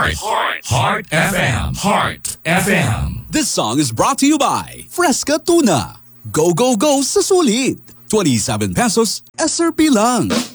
Heart FM. Heart FM. This song is brought to you by Fresca Tuna. Go, go, go sa sulit. 27 pesos SRP lang.